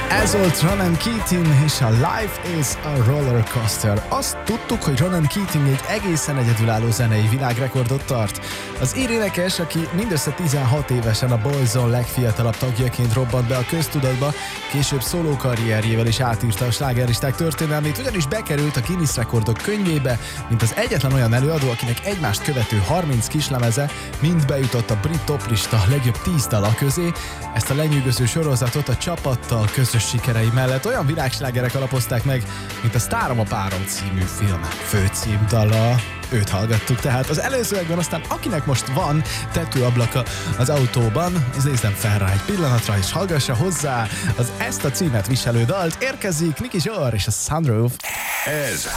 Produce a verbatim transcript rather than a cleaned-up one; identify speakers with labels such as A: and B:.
A: Ez volt Ronan Keating és a Life is a Roller Coaster. Azt tudtuk, hogy Ronan Keating egy egészen egyedülálló zenei világrekordot tart. Az ír énekes, aki mindössze tizenhat évesen a Boyzone legfiatalabb tagjaként robbant be a köztudatba, később szóló karrierjével is átírta a slágerlisták történelmét, ugyanis bekerült a Guinness rekordok könyvébe, mint az egyetlen olyan előadó, akinek egymást követő harminc kislemeze mind bejutott a brit toplista legjobb tíz dala közé. Ezt a lenyűgöző sorozatot a csapattal közös sikerei mellett olyan világslágerek alapozták meg, mint a Sztárom a párom című film főcímdala. Őt hallgattuk tehát az előzőekben, aztán akinek most van tetőablaka az autóban, az nézzen fel rá egy pillanatra és hallgassa hozzá az ezt a címet viselő dalt. Érkezik Nicky Zsor és a Sunroof.
B: Ez